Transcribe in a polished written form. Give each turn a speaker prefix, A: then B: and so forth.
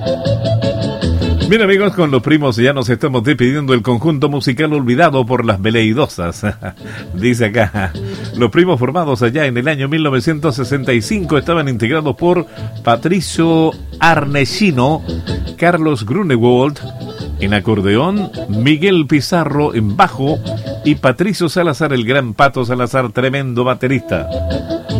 A: Bien, amigos, con los primos ya nos estamos despidiendo del conjunto musical olvidado por las veleidosas. Dice acá, los primos formados allá en el año 1965 estaban integrados por Patricio Arnesino, Carlos Grunewald en acordeón, Miguel Pizarro en bajo y Patricio Salazar, el gran Pato Salazar, tremendo baterista.